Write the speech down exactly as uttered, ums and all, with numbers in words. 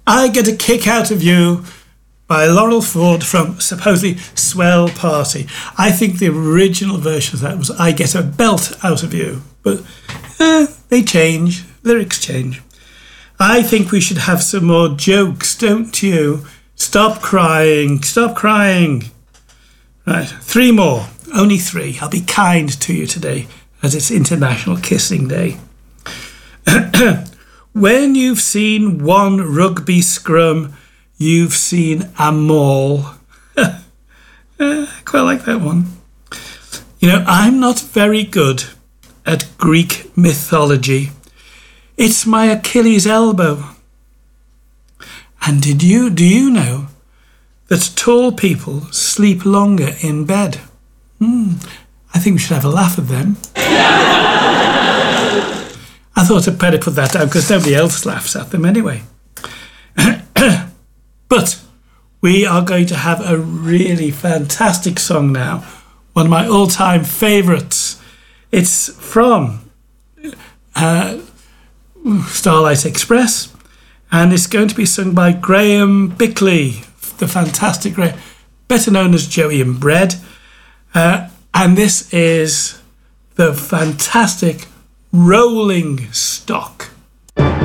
I Get a Kick Out of You by Laurel Ford from supposedly Swell Party. I think the original version of that was I Get a Belt Out of You. But eh, they change. Lyrics change. I think we should have some more jokes, don't you? Stop crying. Stop crying. Right, three more. Only three. I'll be kind to you today as it's International Kissing Day. When you've seen one rugby scrum, you've seen a maul. uh, quite like that one. You know, I'm not very good at Greek mythology. It's my Achilles elbow. And did you, do you know that tall people sleep longer in bed? Hmm, I think we should have a laugh at them. I thought I'd better put that down because nobody else laughs at them anyway. But we are going to have a really fantastic song now. One of my all-time favourites. It's from uh, Starlight Express, and it's going to be sung by Graham Bickley, the fantastic Graham, better known as Joey and Bread. Uh, and this is the fantastic Rolling Stock.